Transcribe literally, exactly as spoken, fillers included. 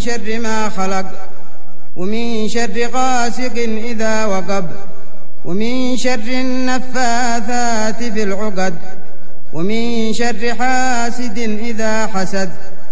شر ما خلق، ومن شر غاسق إذا وقب، ومن شر النفاثات في العقد، ومن شر حاسد إذا حسد.